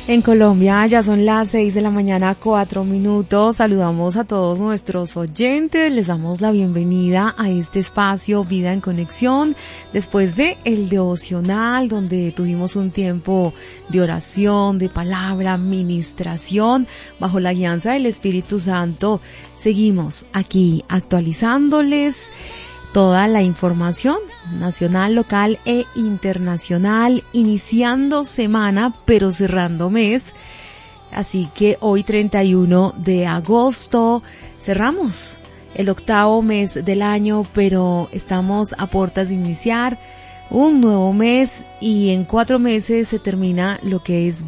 En Colombia ya son las 6 de la mañana, 4 minutos. Saludamos a todos nuestros oyentes. Les damos la bienvenida a este espacio Vida en Conexión. Después de el devocional, donde tuvimos un tiempo de oración, de palabra, ministración, bajo la guianza del Espíritu Santo, seguimos aquí actualizándoles toda la información nacional, local e internacional, iniciando semana pero cerrando mes. Así que hoy 31 de agosto cerramos el 8º mes del año, pero estamos a puertas de iniciar un nuevo mes y en 4 meses se termina lo que es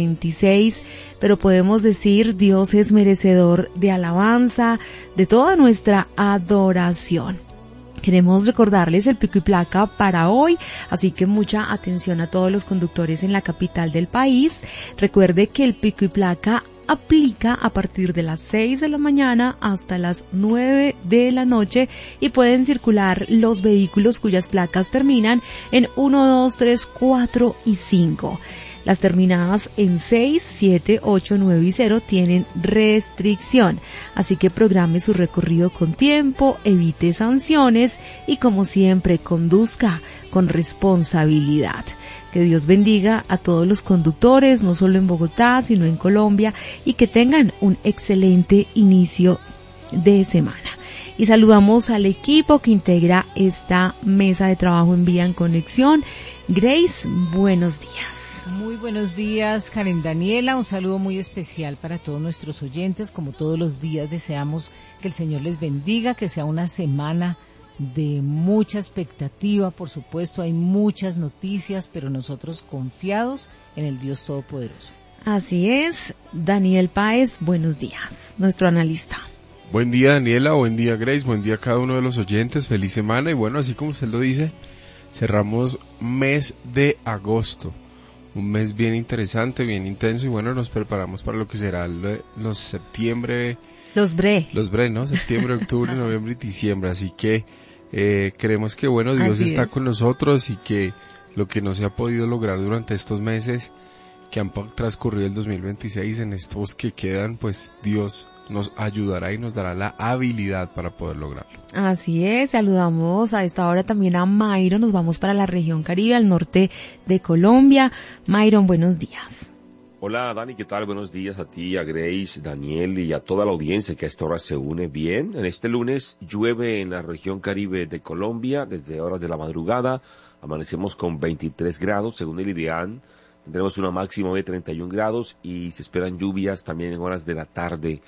2026, pero podemos decir Dios es merecedor de alabanza, de toda nuestra adoración. Queremos recordarles el pico y placa para hoy, así que mucha atención a todos los conductores en la capital del país. Recuerde que el pico y placa aplica a partir de las 6 de la mañana hasta las 9 de la noche y pueden circular los vehículos cuyas placas terminan en 1, 2, 3, 4 y 5. Las terminadas en 6, 7, 8, 9 y 0 tienen restricción, así que programe su recorrido con tiempo, evite sanciones y como siempre conduzca con responsabilidad. Que Dios bendiga a todos los conductores, no solo en Bogotá, sino en Colombia, y que tengan un excelente inicio de semana. Y saludamos al equipo que integra esta mesa de trabajo en Vida en Conexión. Grace, buenos días. Muy buenos días, Karen Daniela, un saludo muy especial para todos nuestros oyentes. Como todos los días deseamos que el Señor les bendiga, que sea una semana de mucha expectativa, por supuesto hay muchas noticias, pero nosotros confiados en el Dios Todopoderoso. Así es, Daniel Páez, buenos días, nuestro analista. Buen día Daniela, buen día Grace, buen día a cada uno de los oyentes, feliz semana y bueno, así como usted lo dice, cerramos mes de agosto. Un mes bien interesante, bien intenso y bueno, nos preparamos para lo que será los septiembre... Los bre, ¿no? Septiembre, octubre, noviembre y diciembre. Así que creemos que bueno, Dios Así está es. con nosotros y que lo que no se ha podido lograr durante estos meses que han transcurrido el 2026, en estos que quedan, pues Dios nos ayudará y nos dará la habilidad para poder lograrlo. Así es, saludamos a esta hora también a Myron, nos vamos para la región Caribe, al norte de Colombia. Myron, buenos días. Hola Dani, ¿qué tal? Buenos días a ti, a Grace, Daniel y a toda la audiencia que a esta hora se une bien. En este lunes llueve en la región Caribe de Colombia desde horas de la madrugada. Amanecemos con 23 grados según el IDEAN. Tendremos una máxima de 31 grados y se esperan lluvias también en horas de la tarde.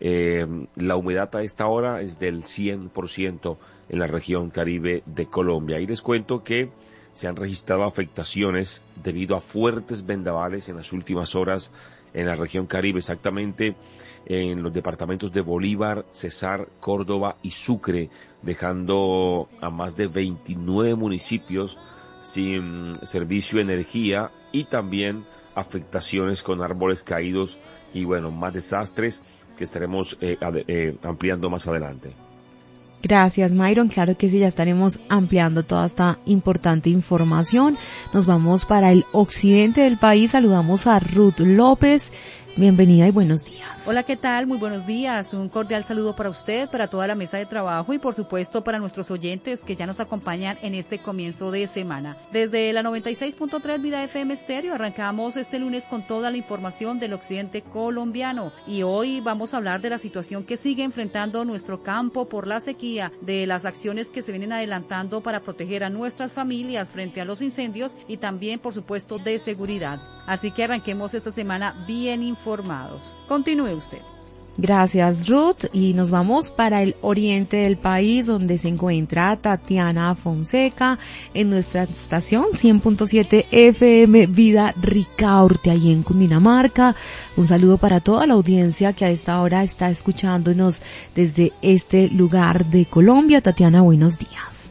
La humedad a esta hora es del 100% en la región Caribe de Colombia. Y les cuento que se han registrado afectaciones debido a fuertes vendavales en las últimas horas en la región Caribe, exactamente en los departamentos de Bolívar, Cesar, Córdoba y Sucre, dejando a más de 29 municipios sin servicio de energía y también afectaciones con árboles caídos y bueno, más desastres que estaremos ampliando más adelante. Gracias, Myron. Claro que sí, ya estaremos ampliando toda esta importante información. Nos vamos para el occidente del país. Saludamos a Ruth López. Bienvenida y buenos días. Hola, ¿qué tal? Muy buenos días. Un cordial saludo para usted, para toda la mesa de trabajo y por supuesto para nuestros oyentes que ya nos acompañan en este comienzo de semana. Desde la 96.3 Vida FM Estéreo arrancamos este lunes con toda la información del occidente colombiano y hoy vamos a hablar de la situación que sigue enfrentando nuestro campo por la sequía, de las acciones que se vienen adelantando para proteger a nuestras familias frente a los incendios y también por supuesto de seguridad. Así que arranquemos esta semana bien informados. Continúe usted. Gracias, Ruth. Y nos vamos para el oriente del país, donde se encuentra Tatiana Fonseca en nuestra estación 100.7 FM Vida Ricaurte, ahí en Cundinamarca. Un saludo para toda la audiencia que a esta hora está escuchándonos desde este lugar de Colombia. Tatiana, buenos días.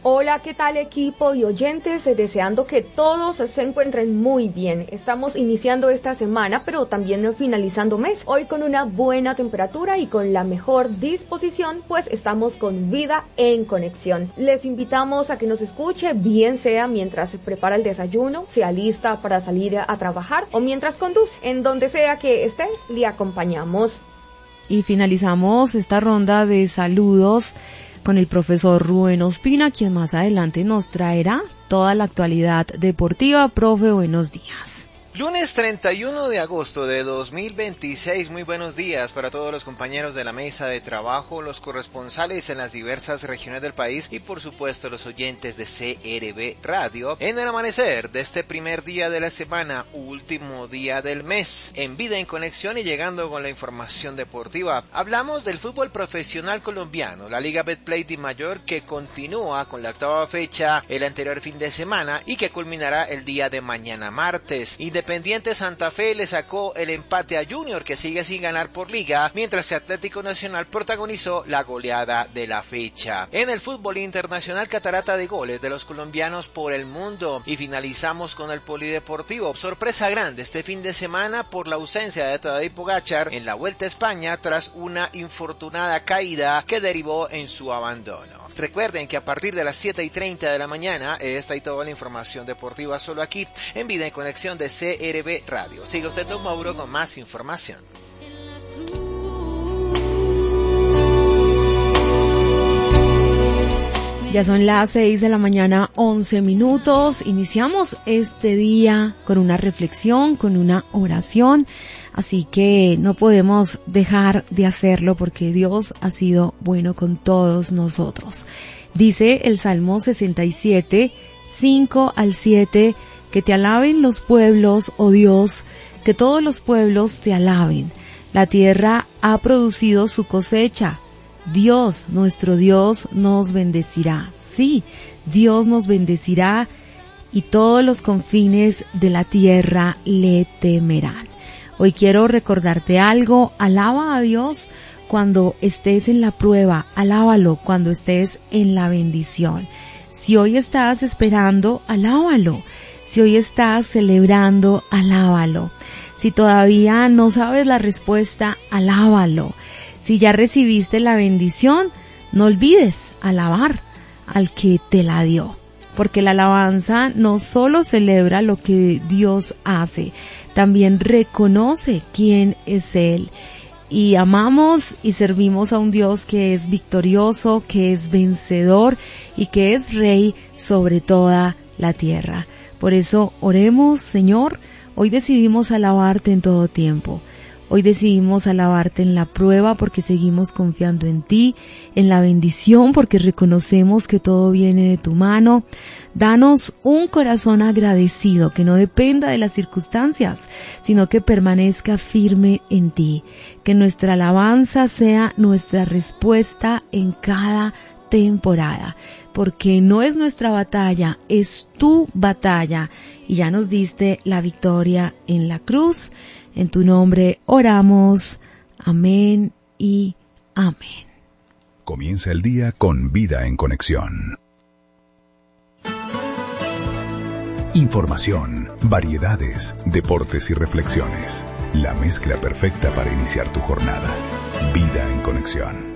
Hola, ¿qué tal equipo y oyentes? Deseando que todos se encuentren muy bien. Estamos iniciando esta semana, pero también finalizando mes. Hoy con una buena temperatura y con la mejor disposición, pues estamos con Vida en Conexión. Les invitamos a que nos escuche, bien sea mientras se prepara el desayuno, se alista para salir a trabajar o mientras conduce. En donde sea que esté, le acompañamos. Y finalizamos esta ronda de saludos con el profesor Rubén Ospina, quien más adelante nos traerá toda la actualidad deportiva. Profe, buenos días. Lunes 31 de agosto de 2026, muy buenos días para todos los compañeros de la mesa de trabajo, los corresponsales en las diversas regiones del país y por supuesto los oyentes de CRB Radio en el amanecer de este primer día de la semana, último día del mes, en Vida en Conexión y llegando con la información deportiva. Hablamos del fútbol profesional colombiano, la Liga Betplay de Mayor que continúa con la 8ª fecha el anterior fin de semana y que culminará el día de mañana martes. Independiente Santa Fe le sacó el empate a Junior, que sigue sin ganar por liga, mientras que Atlético Nacional protagonizó la goleada de la fecha. En el fútbol internacional, catarata de goles de los colombianos por el mundo. Y finalizamos con el polideportivo. Sorpresa grande este fin de semana por la ausencia de Tadej Pogačar en la Vuelta a España tras una infortunada caída que derivó en su abandono. Recuerden que a partir de las 7:30 de la mañana, esta y toda la información deportiva solo aquí, en Vida en Conexión de CRB Radio. Sigue usted, don Mauro, con más información. Ya son las 6 de la mañana, 11 minutos. Iniciamos este día con una reflexión, con una oración. Así que no podemos dejar de hacerlo porque Dios ha sido bueno con todos nosotros. Dice el Salmo 67, 5 al 7, que te alaben los pueblos, oh Dios, que todos los pueblos te alaben. La tierra ha producido su cosecha. Dios, nuestro Dios, nos bendecirá. Sí, Dios nos bendecirá y todos los confines de la tierra le temerán. Hoy quiero recordarte algo, alaba a Dios cuando estés en la prueba, alábalo cuando estés en la bendición. Si hoy estás esperando, alábalo. Si hoy estás celebrando, alábalo. Si todavía no sabes la respuesta, alábalo. Si ya recibiste la bendición, no olvides alabar al que te la dio. Porque la alabanza no solo celebra lo que Dios hace, también reconoce quién es Él. Y amamos y servimos a un Dios que es victorioso, que es vencedor y que es Rey sobre toda la tierra. Por eso oremos, Señor, hoy decidimos alabarte en todo tiempo. Hoy decidimos alabarte en la prueba porque seguimos confiando en ti, en la bendición porque reconocemos que todo viene de tu mano. Danos un corazón agradecido que no dependa de las circunstancias, sino que permanezca firme en ti. Que nuestra alabanza sea nuestra respuesta en cada temporada, porque no es nuestra batalla, es tu batalla y ya nos diste la victoria en la cruz. En tu nombre oramos. Amén y amén. Comienza el día con Vida en Conexión. Información, variedades, deportes y reflexiones. La mezcla perfecta para iniciar tu jornada. Vida en Conexión.